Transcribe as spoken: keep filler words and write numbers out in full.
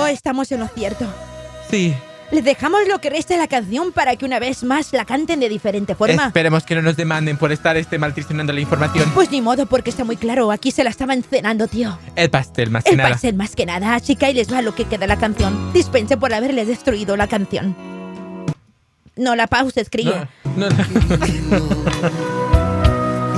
estamos en lo cierto. Sí. Les dejamos lo que resta de la canción para que una vez más la canten de diferente forma. Esperemos que no nos demanden por estar este maltricionando la información. Pues ni modo, porque está muy claro. Aquí se la estaban cenando, tío. El pastel, más que El nada. pastel, más que nada. Así que ahí les va lo que queda de la canción. Dispense por haberle destruido la canción. No la pauses, cría. No, no.